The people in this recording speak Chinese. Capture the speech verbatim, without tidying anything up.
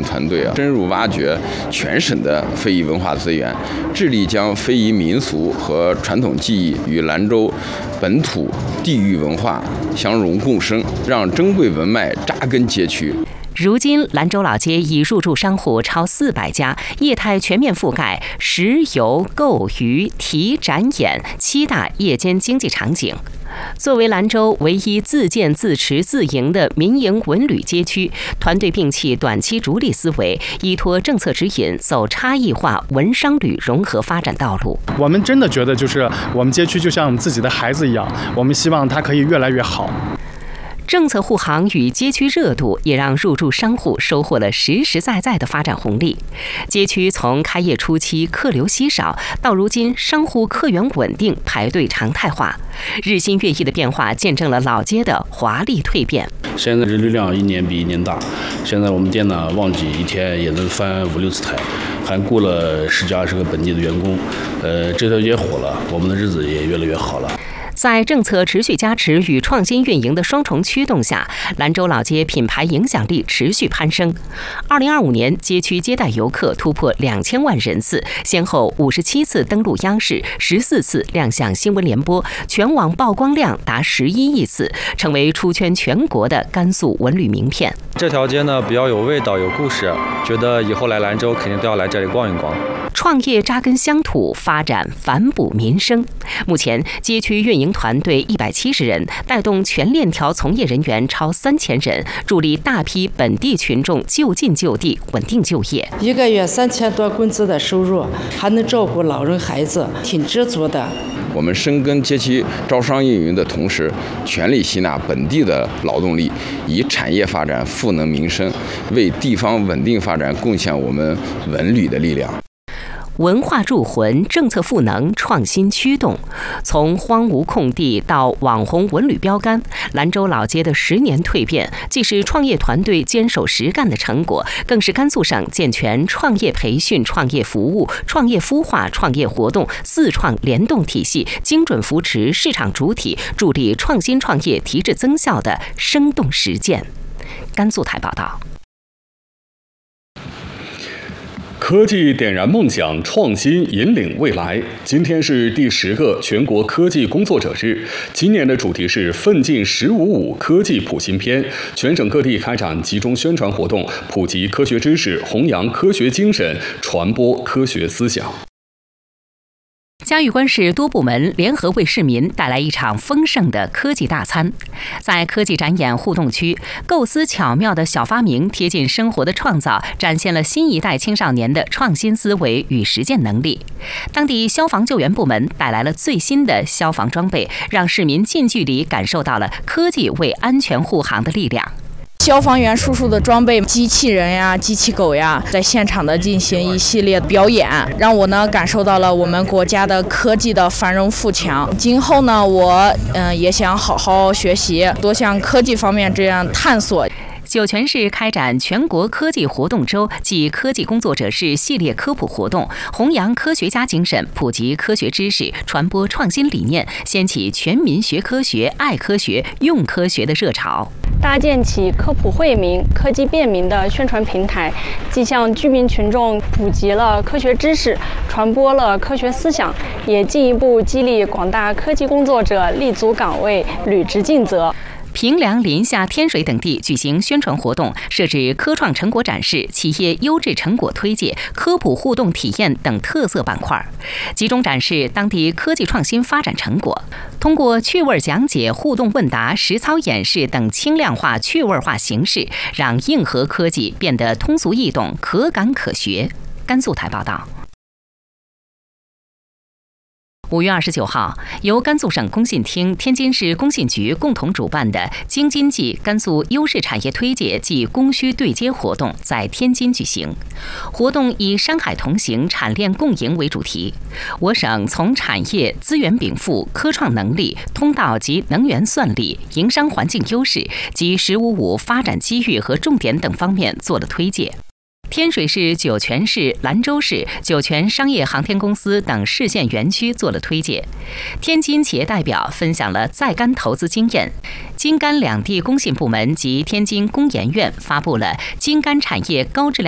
研团队啊，深入挖掘全省的非遗文化资源，致力将非遗民俗和传统技艺与兰州本土地域文化相融共生，让珍贵文脉扎根街区。 如今，兰州老街已入驻商户超四百家，业态全面覆盖食游、购娱、提、展演七大夜间经济场景。作为兰州唯一自建自持自营的民营文旅街区，团队摒弃短期逐利思维，依托政策指引，走差异化文商旅融合发展道路。 我们真的觉得，就是我们街区就像我们自己的孩子一样，我们希望它可以越来越好。 政策护航与街区热度也让入驻商户收获了实实在在的发展红利。街区从开业初期客流稀少，到如今商户客源稳定，排队常态化，日新月异的变化见证了老街的华丽蜕变。 现在人流量一年比一年大，现在我们店呢旺季一天也能翻五六次台，还雇了十几二十个本地的员工，呃，这条街火了，我们的日子也越来越好了。 在政策持续加持与创新运营的双重驱动下，兰州老街品牌影响力持续攀升。二零二五年，街区接待游客突破两千万人次，先后五十七次登陆央视，十四次亮相新闻联播，全网曝光量达十一亿次，成为出圈全国的甘肃文旅名片。 这条街呢比较有味道、有故事，觉得以后来兰州肯定都要来这里逛一逛。 创业扎根乡土，发展反哺民生。目前，街区运营团队一百七十人，带动全链条从业人员超三千人，助力大批本地群众就近就地稳定就业。 一个月三千多工资的收入，还能照顾老人孩子，挺知足的。 我们深耕街区招商运营的同时，全力吸纳本地的劳动力，以产业发展赋能民生，为地方稳定发展贡献我们文旅的力量。 文化铸魂，政策赋能，创新驱动。从荒芜空地到网红文旅标杆，兰州老街的十年蜕变，既是创业团队坚守实干的成果，更是甘肃省健全创业培训、创业服务、创业孵化、创业活动四创联动体系，精准扶持市场主体，助力创新创业提质增效的生动实践。甘肃台报道。 科技点燃梦想，创新引领未来。今天是第十个全国科技工作者日，今年的主题是奋进“十五五”科技普新篇。全省各地开展集中宣传活动，普及科学知识，弘扬科学精神，传播科学思想。 嘉峪关市多部门联合为市民带来一场丰盛的科技大餐。在科技展演互动区，构思巧妙的小发明、贴近生活的创造，展现了新一代青少年的创新思维与实践能力。当地消防救援部门带来了最新的消防装备，让市民近距离感受到了科技为安全护航的力量。 消防员叔叔的装备，机器人呀、机器狗呀，在现场的进行一系列表演，让我呢感受到了我们国家的科技的繁荣富强。今后呢，我嗯、呃、也想好好学习，多向科技方面这样探索。 酒泉市开展全国科技活动周暨科技工作者日系列科普活动，弘扬科学家精神，普及科学知识，传播创新理念，掀起全民学科学、爱科学、用科学的热潮。 搭建起科普惠民、科技便民的宣传平台，既向居民群众普及了科学知识，传播了科学思想，也进一步激励广大科技工作者立足岗位，履职尽责。 平凉、临夏、天水等地举行宣传活动，设置科创成果展示、企业优质成果推介、科普互动体验等特色板块，集中展示当地科技创新发展成果。通过趣味讲解、互动问答、实操演示等轻量化、趣味化形式，让硬核科技变得通俗易懂、可感可学。甘肃台报道。五月二十九号，由甘肃省工信厅、天津市工信局共同主办的“京津冀甘肃优势产业推介暨供需对接”活动在天津举行。活动以“山海同行，产链共赢”为主题。我省从产业、资源禀赋、科创能力、通道及能源算力、营商环境优势及“十五五”发展机遇和重点等方面做了推介。天水市、酒泉市、兰州市、酒泉商业航天公司等市县园区做了推介。天津企业代表分享了在甘投资经验。京甘两地工信部门及天津工研院发布了京甘产业高质量